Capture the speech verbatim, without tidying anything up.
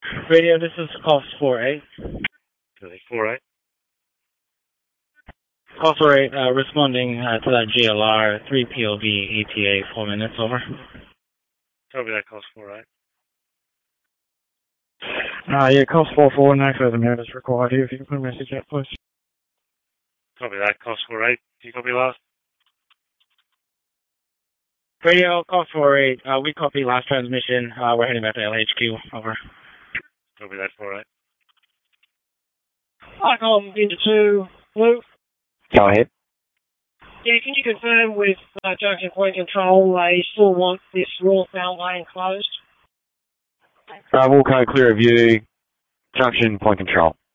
Radio, this is Cost four eight. four eight. Cost four eight, uh, responding uh, to that G L R, three P O V E T A, four minutes, over. Copy that, Cost four eight. Uh, yeah, Cost four four, no further notice required here. If you can put a message out, please. Copy that, Cost four eight. Do you copy last? Radio, Cost four eight, uh, we copy last transmission. Uh, we're heading back to L H Q, over. Copy that, four eight. I call into two, Luke. Go ahead. Yeah, can you confirm with uh, Junction Point Control they still want this northbound lane closed? Uh, we'll go clear of you. Junction Point Control.